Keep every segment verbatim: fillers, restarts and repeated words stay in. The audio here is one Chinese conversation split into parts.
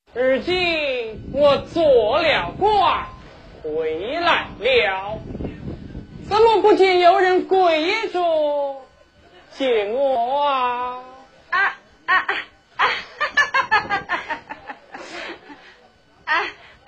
如今我做了官，回来了，怎么不见有人跪着接我啊？ 啊啊啊啊！哈哈哈哈哈！啊！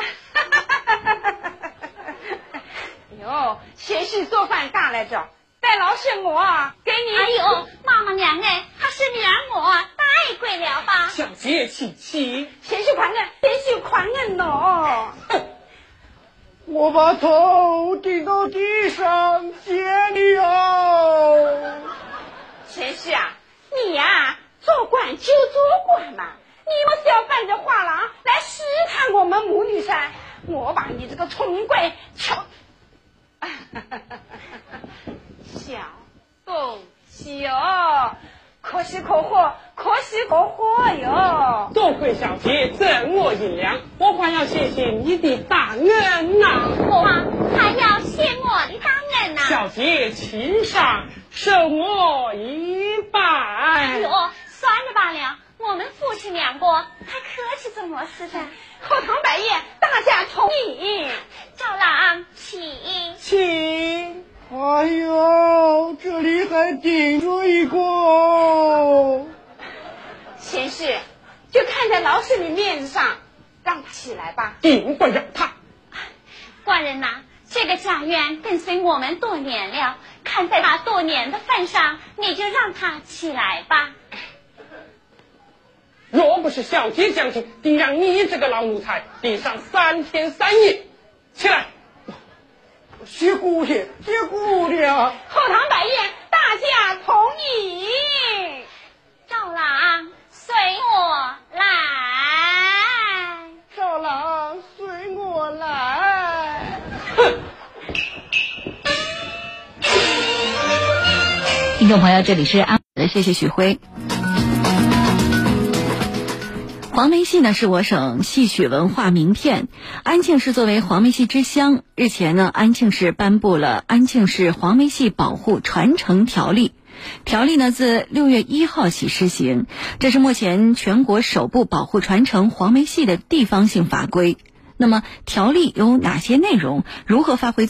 哟，贤婿做饭干来着，带老身我给你。 哎呦，妈妈娘哎，还是你让我太贵了吧？ 小姐请起。 贤婿宽恩，贤婿宽恩喏。 我把头顶到地上接你哦。 贤婿啊，你呀、啊、做官就做官嘛，你们是要伴着画廊来试探我们母女噻。我把你这个聪贵巧小东西哦，可喜可贺，可喜可贺哟！ 多亏小姐赠我银两，我还要谢谢你的大恩呐、啊！ 我还要谢我的大恩呐、啊！ 小姐请上，受我一拜。 哎呦，算了罢了，我们夫妻两个还客气什么事噻？ 后堂摆宴，大家同意。 赵郎，请请。 哎呦，这里还顶着一个哦。 贤婿，就看在老身的面子上，让他起来吧。 定不让他。 官人呐、啊，这个家园跟随我们多年了，看在他多年的份上，你就让他起来吧。 若不是小姐将军，定让你这个老奴才顶上三天三夜。起来。 谢姑爷，谢姑爷啊！ 后堂摆宴，大家同意。 赵郎，随我来。 赵郎，随我来。 哼！ 听众朋友，这里是安的，谢谢许辉。黄梅戏呢是我省戏曲文化名片，安庆市作为黄梅戏之乡，日前呢安庆市颁布了《安庆市黄梅戏保护传承条例》，条例呢自六月一号起施行，这是目前全国首部保护传承黄梅戏的地方性法规。那么条例有哪些内容？如何发挥